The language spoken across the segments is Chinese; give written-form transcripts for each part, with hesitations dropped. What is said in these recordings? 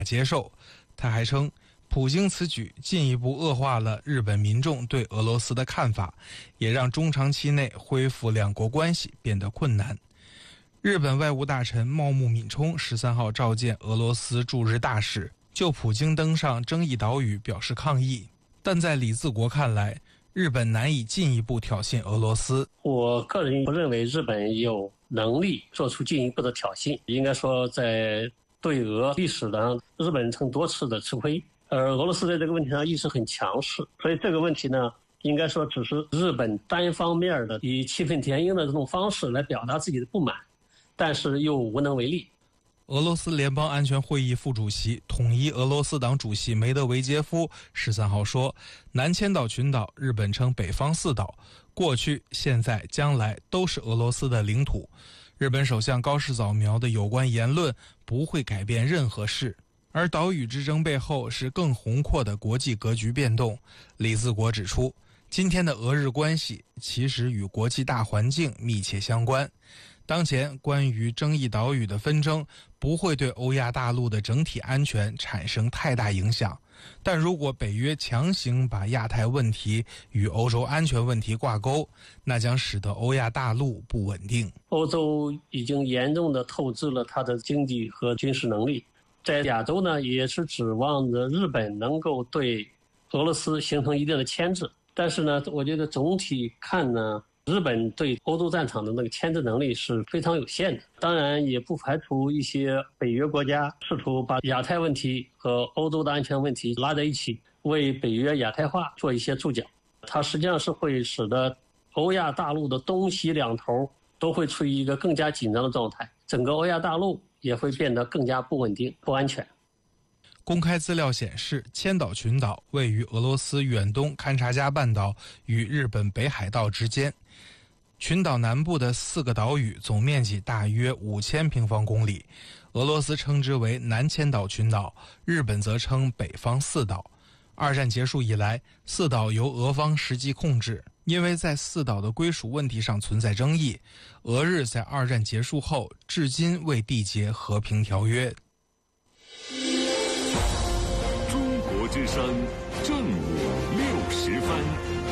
接受。他还称，普京此举进一步恶化了日本民众对俄罗斯的看法，也让中长期内恢复两国关系变得困难。日本外务大臣茂木敏充13号召见俄罗斯驻日大使，就普京登上争议岛屿表示抗议。但在李自国看来，日本难以进一步挑衅俄罗斯。 我个人不认为日本有能力做出进一步的挑衅。应该说，在对俄历史上，日本曾多次的吃亏，而俄罗斯在这个问题上一直很强势。所以这个问题呢，应该说只是日本单方面的以气愤填膺的这种方式来表达自己的不满，但是又无能为力。 俄罗斯联邦安全会议副主席、统一俄罗斯党主席梅德韦杰夫13号说，南千岛群岛，日本称北方四岛，过去、现在、将来都是俄罗斯的领土。日本首相高市早苗的有关言论不会改变任何事，而岛屿之争背后是更宏阔的国际格局变动。李自国指出，今天的俄日关系其实与国际大环境密切相关。当前关于争议岛屿的纷争不会对欧亚大陆的整体安全产生太大影响，但如果北约强行把亚太问题与欧洲安全问题挂钩，那将使得欧亚大陆不稳定。 欧洲已经严重的透支了它的经济和军事能力，在亚洲呢，也是指望着日本能够对俄罗斯形成一定的牵制。但是呢，我觉得总体看呢，日本对欧洲战场的那个牵制能力是非常有限的。当然也不排除一些北约国家试图把亚太问题和欧洲的安全问题拉在一起，为北约亚太化做一些注脚。它实际上是会使得欧亚大陆的东西两头都会处于一个更加紧张的状态，整个欧亚大陆也会变得更加不稳定、不安全。 公开资料显示，千岛群岛位于俄罗斯远东勘察加半岛与日本北海道之间。群岛南部的4个岛屿总面积大约5000平方公里，俄罗斯称之为南千岛群岛，日本则称北方四岛。二战结束以来，4岛由俄方实际控制，因为在4岛的归属问题上存在争议，俄日在二战结束后至今未缔结和平条约。 中国之声正午60分。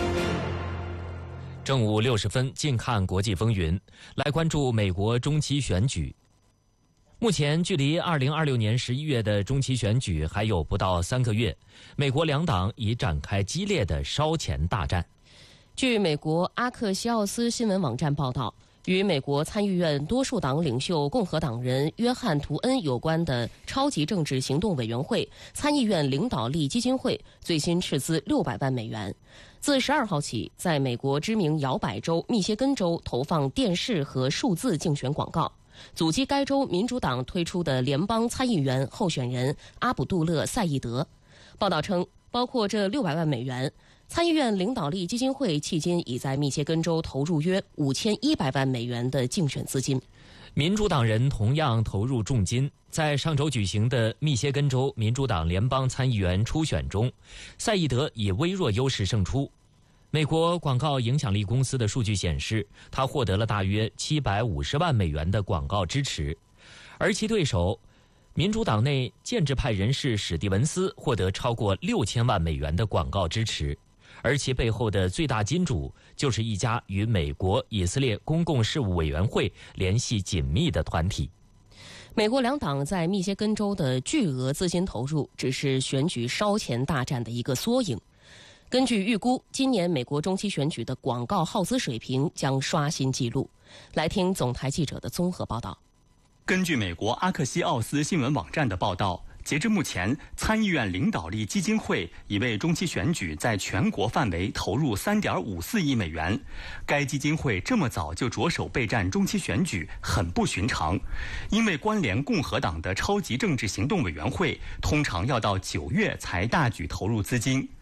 正午60分，近看国际风云，来关注美国中期选举。目前距离2026年11月的中期选举还有不到3个月，美国两党已展开激烈的烧钱大战。 据美国阿克西奥斯新闻网站报道，与美国参议院多数党领袖共和党人约翰·图恩有关的超级政治行动委员会参议院领导力基金会最新斥资600万美元，自12号起在美国知名摇摆州密歇根州投放电视和数字竞选广告，阻击该州民主党推出的联邦参议员候选人阿卜杜勒·赛义德。报道称，包括这600万美元，参议院领导力基金会迄今已在密歇根州投入约5100万美元的竞选资金。 民主党人同样投入重金，在上周举行的密歇根州民主党联邦参议员初选中，赛义德以微弱优势胜出。美国广告影响力公司的数据显示，他获得了大约750万美元的广告支持，而其对手民主党内建制派人士史蒂文斯获得超过6000万美元的广告支持，而其背后的最大金主就是一家与美国以色列公共事务委员会联系紧密的团体。 美国两党在密歇根州的巨额资金投入只是选举烧钱大战的一个缩影。根据预估，今年美国中期选举的广告耗资水平将刷新纪录。来听总台记者的综合报道。 根据美国阿克西奥斯新闻网站的报道，截至目前，参议院领导力基金会已为中期选举在全国范围投入3.54亿美元。该基金会这么早就着手备战中期选举很不寻常，因为关联共和党的超级政治行动委员会通常要到9月才大举投入资金。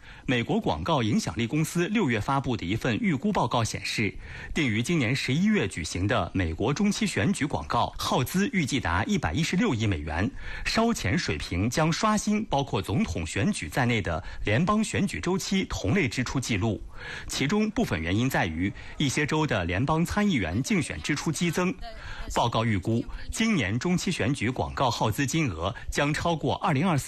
美国广告影响力公司6月发布的一份预估报告显示，定于今年11月举行的美国中期选举广告耗资预计达116亿美元，烧钱水平将刷新包括总统选举在内的联邦选举周期同类支出记录。其中部分原因在于一些州的联邦参议员竞选支出激增。报告预估，今年中期选举广告耗资金额将超过2024